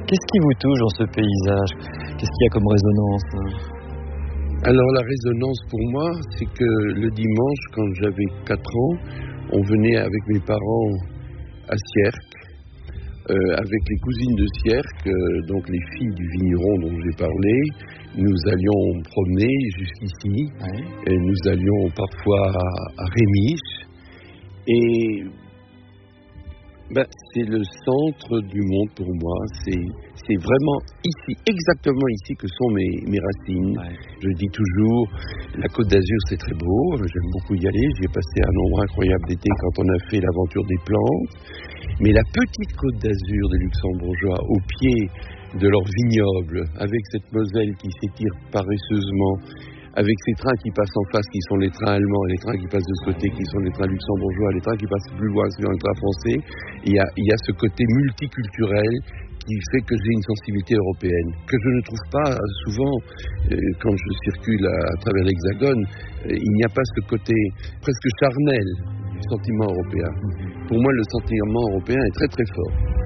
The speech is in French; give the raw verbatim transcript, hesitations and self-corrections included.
Qu'est-ce qui vous touche dans ce paysage? Qu'est-ce qu'il y a comme résonance? Alors la résonance pour moi, c'est que le dimanche, quand j'avais quatre ans, on venait avec mes parents à Sierck, euh, avec les cousines de Sierck, euh, donc les filles du vigneron dont j'ai parlé. Nous allions promener jusqu'ici, Oui. et nous allions parfois à, à Rémiche, et ben, c'est le centre du monde pour moi. C'est, c'est vraiment ici, exactement ici que sont mes, mes racines. Ouais. Je dis toujours, la Côte d'Azur c'est très beau, j'aime beaucoup y aller. J'ai passé un nombre incroyable d'été quand on a fait l'aventure des plantes. Mais la petite Côte d'Azur des Luxembourgeois, au pied de leur vignoble, avec cette Moselle qui s'étire paresseusement, avec ces trains qui passent en face, qui sont les trains allemands, et les trains qui passent de ce côté, qui sont les trains luxembourgeois, les trains qui passent plus loin, qui sont les trains français, il y a, il y a ce côté multiculturel qui fait que j'ai une sensibilité européenne, que je ne trouve pas souvent euh, quand je circule à, à travers l'Hexagone. Euh, il n'y a pas ce côté presque charnel du sentiment européen. Pour moi, le sentiment européen est très très fort.